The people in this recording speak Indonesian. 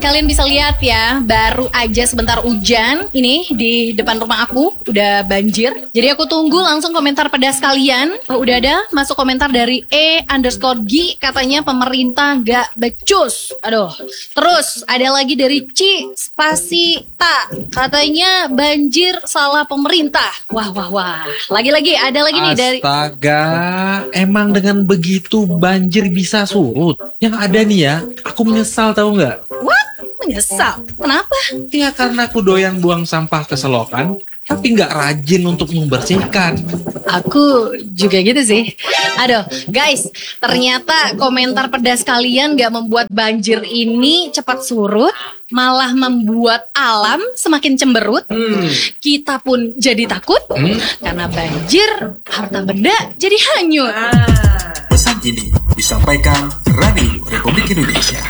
kalian bisa lihat ya, baru aja sebentar hujan. Ini di depan rumah aku udah banjir. Jadi aku tunggu langsung komentar pedas kalian. Oh, udah ada masuk komentar dari E_G, katanya pemerintah gak becus. Aduh. Terus ada lagi dari Spasita, katanya banjir salah pemerintah. Wah. Lagi-lagi ada lagi nih dari... Astaga, emang dengan begitu banjir bisa surut? Yang ada nih ya, aku menyesal tahu nggak? What? Menyesal? Kenapa? Ya karena aku doyan buang sampah ke selokan, tapi nggak rajin untuk membersihkan. Aku juga gitu sih. Aduh, guys, ternyata komentar pedas kalian gak membuat banjir ini cepat surut, malah membuat alam semakin cemberut. Kita pun jadi takut, karena banjir, harta benda jadi hanyut. Pesan ini disampaikan Radio Republik Indonesia.